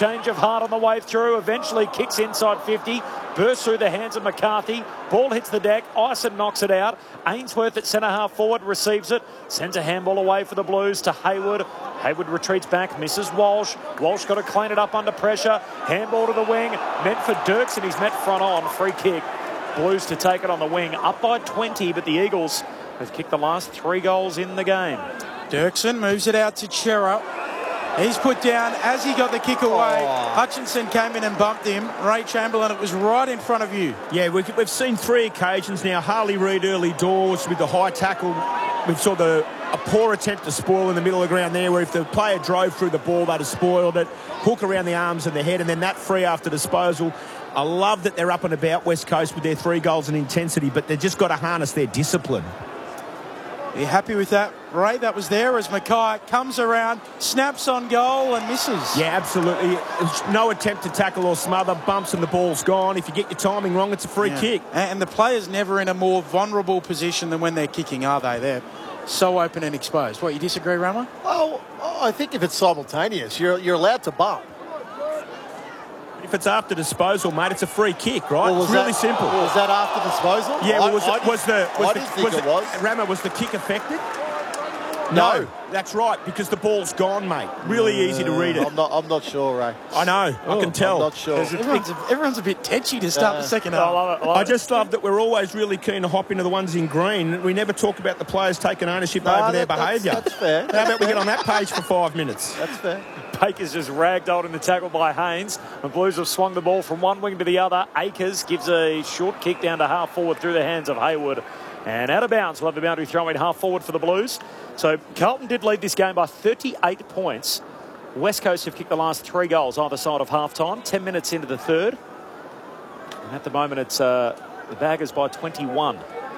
change of heart on the way through. Eventually kicks inside 50. Bursts through the hands of McCarthy. Ball hits the deck. Ison knocks it out. Ainsworth at centre half forward receives it. Sends a handball away for the Blues to Hayward. Hayward retreats back. Misses Walsh. Walsh got to clean it up under pressure. Handball to the wing. Meant for Dirks, and he's met front on. Free kick. Blues to take it on the wing. Up by 20, but the Eagles have kicked the last 3 goals in the game. Dirksen moves it out to Chera. He's put down as he got the kick away. Hutchinson came in and bumped him. Ray Chamberlain, it was right in front of you. Yeah, we've seen 3 occasions now. Harley Reid early doors with the high tackle. We've saw a poor attempt to spoil in the middle of the ground there, where if the player drove through the ball, they'd have spoiled it. Hook around the arms and the head, and then that free after disposal. I love that they're up and about West Coast with their 3 goals in intensity, but they've just got to harness their discipline. Are you happy with that, Ray? That was there as Mackay comes around, snaps on goal and misses. Yeah, absolutely. No attempt to tackle or smother, bumps and the ball's gone. If you get your timing wrong, it's a free kick. And the player's never in a more vulnerable position than when they're kicking, are they? They're so open and exposed. What, you disagree, Rama? Oh, I think if it's simultaneous, you're allowed to bump. If it's after disposal, mate, it's a free kick, right? Well, it's really simple. Was that after disposal? Yeah, well, was the kick affected? No, that's right, because the ball's gone, mate. Really easy to read it. I'm not sure, Ray. I know, I can tell. I'm not sure. Everyone's a bit tetchy to start the second half. I just love that we're always really keen to hop into the ones in green. We never talk about the players taking ownership over their behaviour. That's fair. How about we get on that page for 5 minutes? That's fair. Baker's just ragdolled in the tackle by Haynes. The Blues have swung the ball from one wing to the other. Akers gives a short kick down to half forward through the hands of Hayward. And out of bounds, we'll have the boundary throw in half forward for the Blues. So Carlton did lead this game by 38 points. West Coast have kicked the last 3 goals either side of half-time. 10 minutes into the third. And at the moment, it's the Baggers by 21.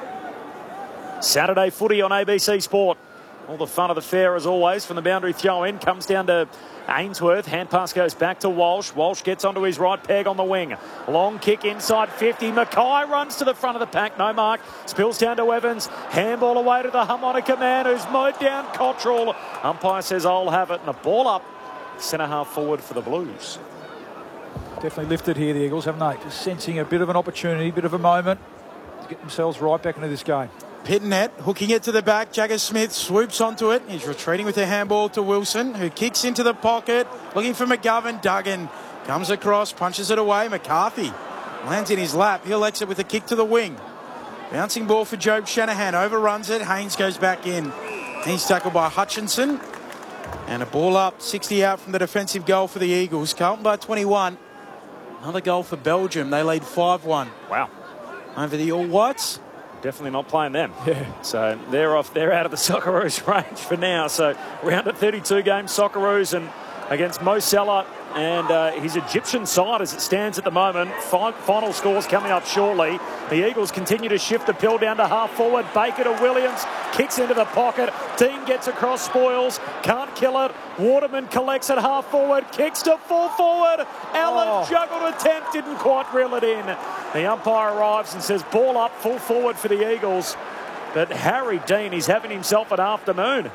Saturday footy on ABC Sport. All the fun of the fair, as always, from the boundary throw-in. Comes down to Ainsworth. Hand pass goes back to Walsh. Walsh gets onto his right peg on the wing. Long kick inside 50. Mackay runs to the front of the pack. No mark. Spills down to Evans. Handball away to the harmonica man, who's mowed down Cottrell. Umpire says, I'll have it. And a ball up. Centre half forward for the Blues. Definitely lifted here, the Eagles, haven't they? Just sensing a bit of an opportunity, a bit of a moment to get themselves right back into this game. Pittonet hooking it to the back. Jagger Smith swoops onto it. He's retreating with a handball to Wilson, who kicks into the pocket, looking for McGovern. Duggan comes across, punches it away. McCarthy lands in his lap. He'll exit with a kick to the wing. Bouncing ball for Jobe Shanahan. Overruns it. Haynes goes back in. He's tackled by Hutchinson. And a ball up, 60 out from the defensive goal for the Eagles. Carlton by 21. Another goal for Belgium. They lead 5-1. Wow. Over the All Whites. Definitely not playing them. Yeah. So they're off. They're out of the Socceroos range for now. So round at 32 games, Socceroos and against Mo Salah and his Egyptian side as it stands at the moment. Final scores coming up shortly. The Eagles continue to shift the pill down to half forward. Baker to Williams. Kicks into the pocket. Dean gets across, spoils. Can't kill it. Waterman collects it half forward. Kicks to full forward. Allen juggled attempt. Didn't quite reel it in. The umpire arrives and says ball up, full forward for the Eagles. But Harry Dean, he's having himself an afternoon.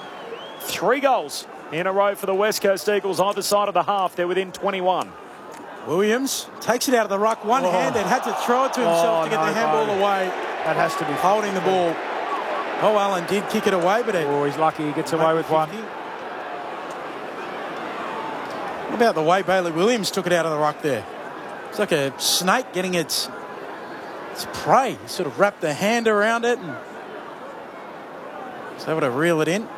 3 goals in a row for the West Coast Eagles either side of the half. They're within 21. Williams takes it out of the ruck one-handed. Had to throw it to himself to get the handball away. That has to be holding the ball. Oh, Allen did kick it away, but he's lucky he gets away with 50. One. What about the way Bailey Williams took it out of the ruck there? It's like a snake getting its prey. He sort of wrapped the hand around it and was able to reel it in.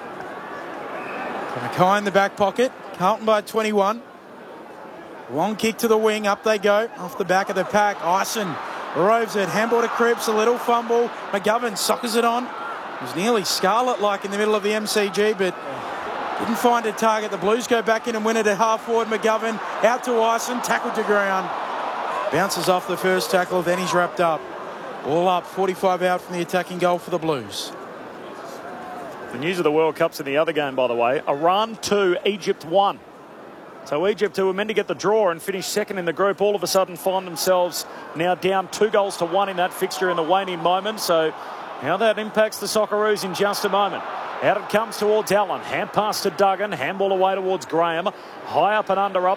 Mackay in the back pocket. Carlton by 21. Long kick to the wing. Up they go. Off the back of the pack. Ison roves it. Handball to Cripps. A little fumble. McGovern soccers it on. It was nearly Scarlett-like in the middle of the MCG, but didn't find a target. The Blues go back in and win it at half forward. McGovern out to Ison. Tackled to ground. Bounces off the first tackle. Then he's wrapped up. All up. 45 out from the attacking goal for the Blues. The news of the World Cup's in the other game, by the way. Iran 2, Egypt 1. So Egypt, who were meant to get the draw and finish second in the group, all of a sudden find themselves now down 2-1 in that fixture in the waning moment. So how that impacts the Socceroos in just a moment. Out it comes towards Allen. Hand pass to Duggan. Handball away towards Graham. High up and under up.